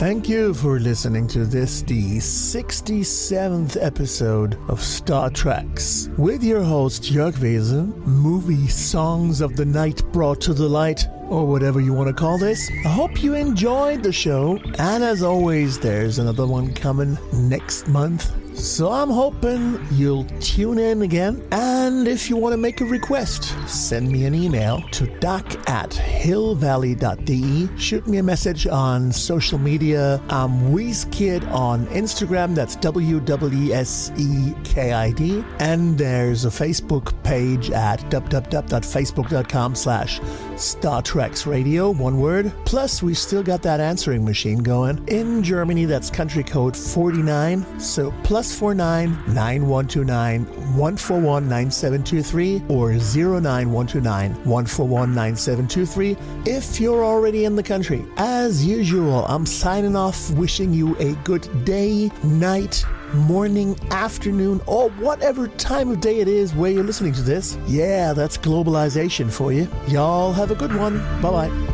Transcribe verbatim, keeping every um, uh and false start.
Thank you for listening to this, the sixty-seventh episode of Star Treks, with your host Jörg Wese, movie songs of the night brought to the light, or whatever you want to call this. I hope you enjoyed the show, and as always, there's another one coming next month. So I'm hoping you'll tune in again, and if you want to make a request, send me an email to doc at hillvalley dot d e. Shoot me a message on social media. I'm WeseKid on Instagram, that's W W E S E K I D, and there's a Facebook page at www.facebook.com slash Star Treks Radio, one word. Plus, we still got that answering machine going. In Germany, that's country code forty-nine, so plus four nine nine one two nine one four one nine seven two three or zero nine one two nine one four one nine seven two three if you're already in the country. As usual, I'm signing off wishing you a good day, night, morning, afternoon, or whatever time of day it is where you're listening to this. Yeah, that's globalization for you. Y'all have a good one. Bye-bye.